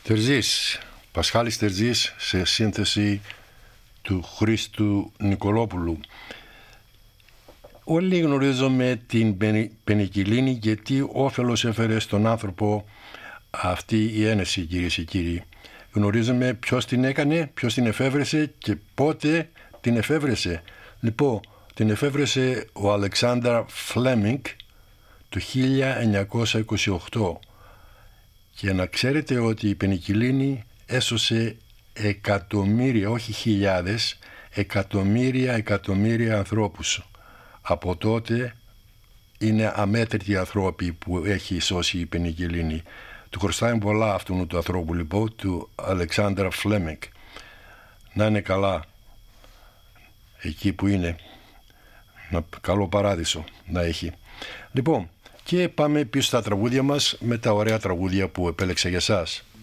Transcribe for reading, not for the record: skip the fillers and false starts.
Τερζής, Πασχάλης Τερζής, σε σύνθεση του Χρήστου Νικολόπουλου. Όλοι γνωρίζουμε την πενικυλίνη και τι όφελος έφερε στον άνθρωπο αυτή η ένεση, κυρίες και κύριοι. Γνωρίζουμε ποιος την έκανε, ποιος την εφεύρεσε και πότε την εφεύρεσε. Λοιπόν, την εφεύρεσε ο Αλεξάνδρ Φλέμινγκ το 1928. Και να ξέρετε ότι η πενικυλίνη έσωσε εκατομμύρια, όχι χιλιάδες, εκατομμύρια ανθρώπους. Από τότε είναι αμέτρητοι ανθρώποι που έχει σώσει η πενικυλίνη. Του χρωστάει πολλά αυτού του ανθρώπου, λοιπόν, του Αλεξάνδρ Φλέμινγκ. Να είναι καλά εκεί που είναι. Καλό παράδεισο να έχει. Λοιπόν, και πάμε πίσω στα τραγούδια μας με τα ωραία τραγούδια που επέλεξα για σας.